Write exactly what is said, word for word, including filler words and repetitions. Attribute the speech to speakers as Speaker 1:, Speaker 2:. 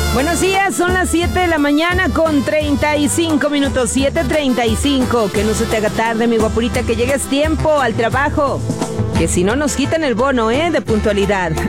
Speaker 1: Buenos días, son las siete de la mañana con treinta y cinco minutos, siete treinta y cinco. Que no se te haga tarde, mi guapurita, que llegues tiempo al trabajo. Que si no nos quitan el bono, ¿eh? De puntualidad.